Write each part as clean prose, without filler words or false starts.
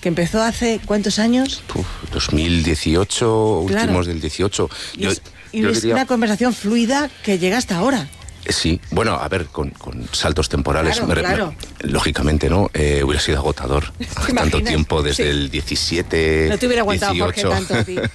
que empezó hace ¿cuántos años? 2018, Claro. últimos del 18. Y es una conversación fluida que llega hasta ahora. Sí, bueno, a ver, con saltos temporales, Claro. Lógicamente, ¿no? Hubiera sido agotador tanto tiempo, desde el 17, No te hubiera aguantado 18. Jorge tanto a ti.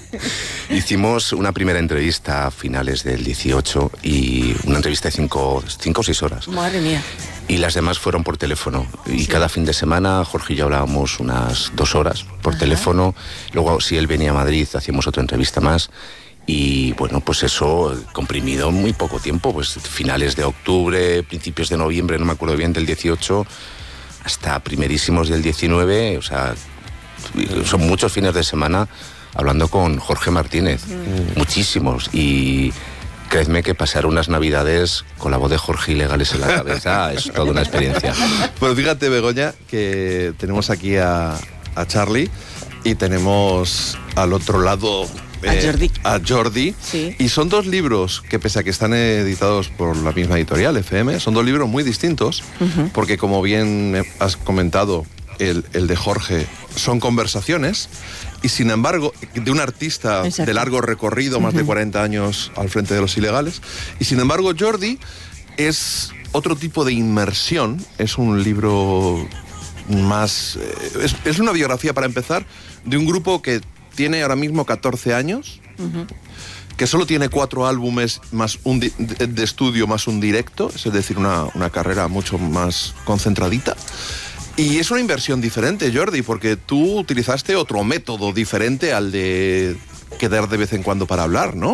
Hicimos una primera entrevista a finales del 18 y una entrevista de 5 o 6 horas. Madre mía. Y las demás fueron por teléfono. Y cada fin de semana Jorge y yo hablábamos unas 2 horas por teléfono. Luego, si él venía a Madrid, hacíamos otra entrevista más. Y bueno, pues eso comprimido en muy poco tiempo, pues finales de octubre, principios de noviembre, no me acuerdo bien, del 18, hasta primerísimos del 19, o sea, son muchos fines de semana hablando con Jorge Martínez, muchísimos, y creedme que pasar unas navidades con la voz de Jorge Ilegales en la cabeza es toda una experiencia. Pues fíjate, Begoña, que tenemos aquí a Charlie y tenemos al otro lado a Jordi. Sí. Y son 2 libros que, pese a que están editados por la misma editorial, FM, son 2 libros muy distintos, porque como bien has comentado, el de Jorge son conversaciones, y sin embargo, de un artista de largo recorrido, más de 40 años al frente de los Ilegales, y sin embargo Jordi es otro tipo de inmersión, es un libro más... es una biografía, para empezar, de un grupo que tiene ahora mismo 14 años, que solo tiene 4 álbumes más un de estudio más un directo, es decir, una carrera mucho más concentradita. Y es una inversión diferente, Jordi, porque tú utilizaste otro método diferente al de quedar de vez en cuando para hablar, ¿no?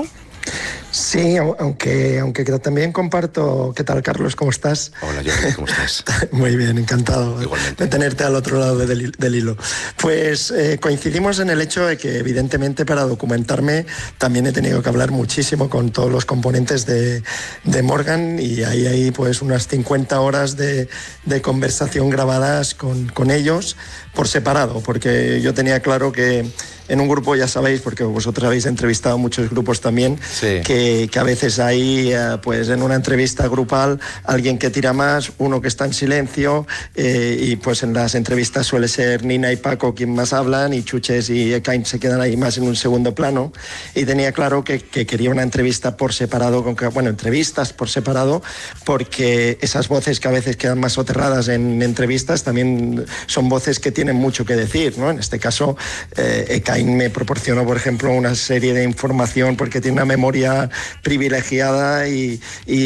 Sí, aunque también comparto... ¿Qué tal, Carlos? ¿Cómo estás? Hola, Jordi, ¿cómo estás? Muy bien, encantado de tenerte al otro lado del hilo. Pues coincidimos en el hecho de que, evidentemente, para documentarme también he tenido que hablar muchísimo con todos los componentes de Morgan, y ahí hay pues unas 50 horas de conversación grabadas con ellos por separado, porque yo tenía claro que en un grupo, ya sabéis, porque vosotros habéis entrevistado muchos grupos también, sí, que a veces hay, pues en una entrevista grupal, alguien que tira más, uno que está en silencio, y pues en las entrevistas suele ser Nina y Paco quien más hablan, y Chuches y Ekain se quedan ahí más en un segundo plano, y tenía claro que quería una entrevista por separado, entrevistas por separado, porque esas voces que a veces quedan más soterradas en entrevistas también son voces que tienen mucho que decir, ¿no? En este caso, Ekain me proporcionó, por ejemplo, una serie de información porque tiene una memoria privilegiada, y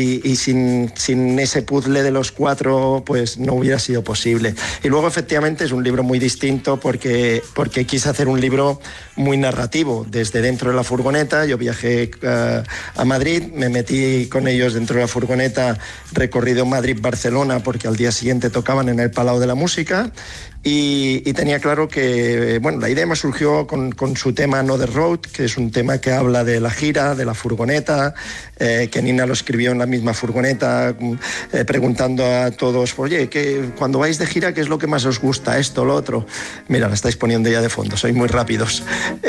sin ese puzzle de los 4 pues no hubiera sido posible. Y luego, efectivamente, es un libro muy distinto porque quise hacer un libro muy narrativo. Desde dentro de la furgoneta, yo viajé a Madrid, me metí con ellos dentro de la furgoneta, recorrido Madrid-Barcelona, porque al día siguiente tocaban en el Palau de la Música, y tenía claro que, bueno, la idea me surgió con su tema No The Road, que es un tema que habla de la gira, de la furgoneta, que Nina lo escribió en la misma furgoneta, preguntando a todos, oye, cuando vais de gira, ¿qué es lo que más os gusta? Esto, lo otro. Mira, la estáis poniendo ya de fondo, sois muy rápidos.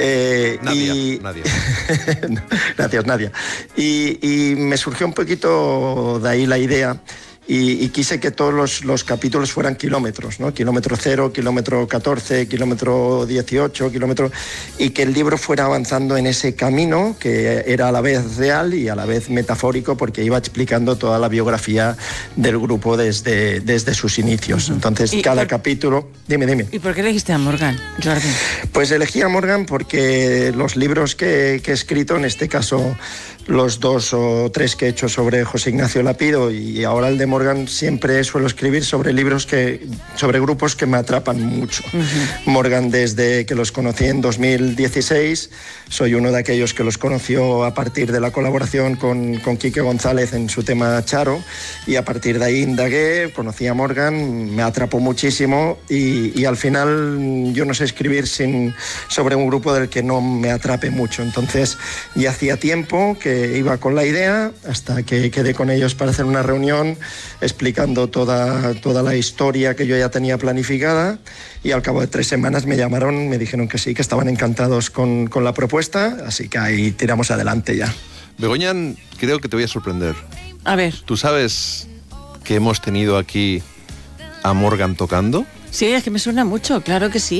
Nadia. Gracias, Nadia. Y me surgió un poquito de ahí la idea. Y quise que todos los capítulos fueran kilómetros, ¿no? Kilómetro 0, kilómetro 14, kilómetro 18, y que el libro fuera avanzando en ese camino que era a la vez real y a la vez metafórico, porque iba explicando toda la biografía del grupo desde sus inicios. Entonces, cada capítulo... Dime. ¿Y por qué elegiste a Morgan, Jordi? Pues elegí a Morgan porque los libros que he escrito, en este caso los 2 o 3 que he hecho sobre José Ignacio Lapido, y ahora el de Morgan, siempre suelo escribir sobre sobre grupos que me atrapan mucho. Morgan, desde que los conocí en 2016, soy uno de aquellos que los conoció a partir de la colaboración con Quique González en su tema Charo, y a partir de ahí indagué, conocí a Morgan, me atrapó muchísimo, y al final yo no sé escribir sobre un grupo del que no me atrape mucho. Entonces, ya hacía tiempo que iba con la idea, hasta que quedé con ellos para hacer una reunión explicando toda la historia que yo ya tenía planificada, y al cabo de 3 semanas me llamaron, me dijeron que sí, que estaban encantados con la propuesta, así que ahí tiramos adelante ya. Begoña, creo que te voy a sorprender. A ver. ¿Tú sabes que hemos tenido aquí a Morgan tocando? Sí, es que me suena mucho, claro que sí.